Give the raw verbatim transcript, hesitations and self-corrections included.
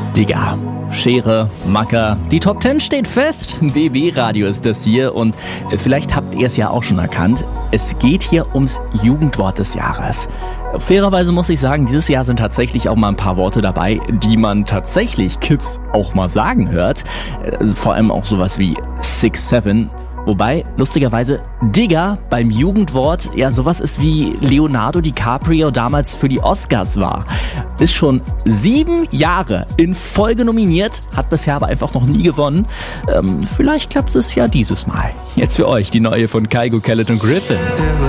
Digga, Schere, Macker, die Top zehn steht fest. B B-Radio ist das hier und vielleicht habt ihr es ja auch schon erkannt. Es geht hier ums Jugendwort des Jahres. Fairerweise muss ich sagen, dieses Jahr sind tatsächlich auch mal ein paar Worte dabei, die man tatsächlich Kids auch mal sagen hört. Vor allem auch sowas wie six seven. Wobei, lustigerweise, Digga beim Jugendwort ja sowas ist wie Leonardo DiCaprio damals für die Oscars war. Ist schon sieben Jahre in Folge nominiert, hat bisher aber einfach noch nie gewonnen. Ähm, vielleicht klappt es ja dieses Mal. Jetzt für euch die neue von Kygo, Kellet und Griffin.